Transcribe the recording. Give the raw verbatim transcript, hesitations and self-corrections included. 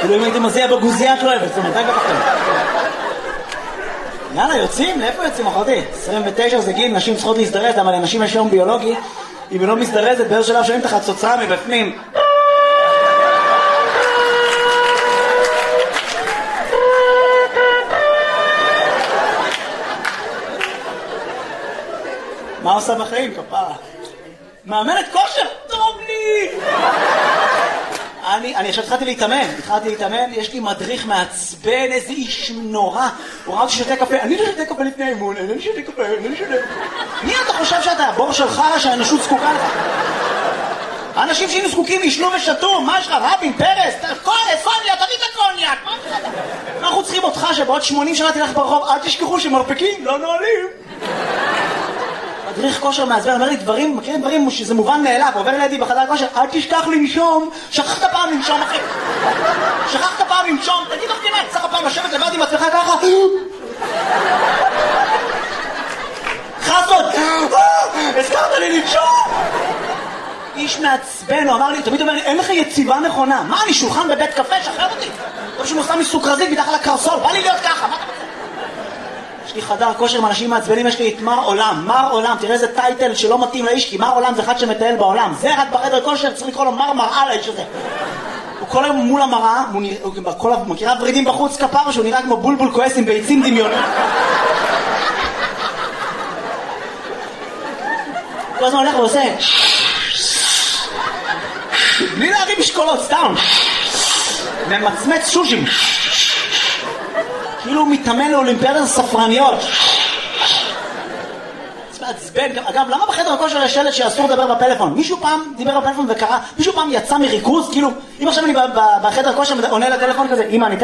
כאילו אם הייתי מזיע בגוזייה את לא אוהבת, זאת אומרת, רק בפחתם. יאללה, יוצאים? לאיפה יוצאים, אחותי? עשרים ותשע זה גיל, נשים צריכות להזדרז, אבל לנשים יש יום ביולוגי, אם היא לא מזדרזת, באיזה שלב שומעים את החצוצרה מבפנים. מה עושה בחיים, כפרה? מאמנת כושר? טוב לי! אני, אני עכשיו התחלתי להתאמן, התחלתי להתאמן, יש לי מדריך מעצבן, איזה איש נורא. הוא ראה אותי שותה קפה, אני לא שותה קפה לפני האימון, אני לא שותה קפה, אני לא שותה. מי אתה חושב שאתה? הבור שלך שהאנושות זקוקה לך? האנשים שהיינו זקוקים ישנו ושתו, מה יש לך? רבין, פרס, קוניה, קוניה, תביא את הקוניה! אנחנו צריכים אותך שבעוד שמונים שנה תלך ברחוב, אל תשכחו שמרפקים, לא נועלים. מדריך כושר מעצבן, אומר לי דברים, מכירים דברים שזה מובן מאליו, עובר לידי בחדר כושר, אל תשכח לנשום, שכחת פעם לנשום אחי, שכחת פעם לנשום, תגיד לך כנראה, צריך פעם לשבת לבד עם עצמך ככה, חסות, הזכרת לי לנשום, איש מעצבן, הוא אמר לי, תמיד אומר לי, אין לך יציבה נכונה, מה אני שולחן בבית קפה, שחרר אותי, טוב שהוא עושה מסוכרזית מתחת לקרסול, בא לי להיות ככה, מה אתה רוצה? יש לי חדר כושר עם אנשים מעצבנים, יש לי את מר עולם, מר עולם, תראה איזה טייטל שלא מתאים לאיש, כי מר עולם זה אחד שמטייל בעולם, זה רק בחדר כושר, צריך לקרוא לו מר מראה לאיש הזה. הוא כל היום מול המראה, הוא מכירה ורידים בחוץ כפר, שהוא נראה כמו בולבול כועס עם ביצים דמיונות. כל הזמן הולך ועושה בלי להרים משקולות, סתם ממצמץ שושים, כאילו הוא מתאמן לאולימפיאדת הספרניות. זה מעצבן. אגב, למה בחדר הכושר יש שלט שאסור לדבר בפלאפון? מישהו פעם דיבר בפלאפון וקרא, מישהו פעם יצא מריכוז, כאילו אם עכשיו אני בחדר הכושר עונה לטלפון כזה, אמא אני